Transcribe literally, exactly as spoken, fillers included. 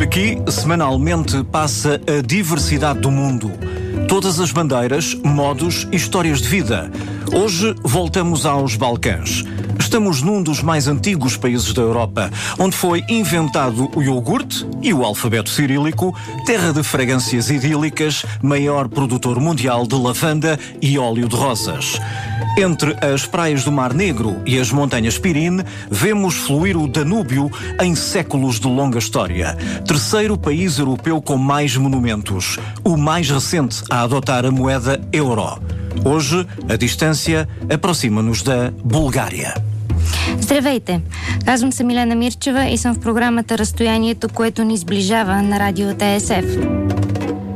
Aqui, semanalmente, passa a diversidade do mundo. Todas as bandeiras, modos e histórias de vida. Hoje voltamos aos Balcãs. Estamos num dos mais antigos países da Europa, onde foi inventado o iogurte e o alfabeto cirílico, terra de fragrâncias idílicas, maior produtor mundial de lavanda e óleo de rosas. Entre as praias do Mar Negro e as montanhas Pirine, vemos fluir o Danúbio em séculos de longa história. Terceiro país europeu com mais monumentos, o mais recente a adotar a moeda euro. Hoje, a distância aproxima-nos da Bulgária. Здравейте! Казвам се Милена Мирчева и съм в програмата Разстоянието, което ни сближава на радио Т С Ф.